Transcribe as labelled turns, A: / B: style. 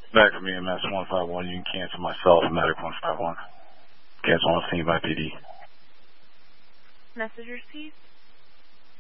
A: Back from EMS 151, you can cancel myself and Medic 151. Cancel on scene by PD.
B: Message received.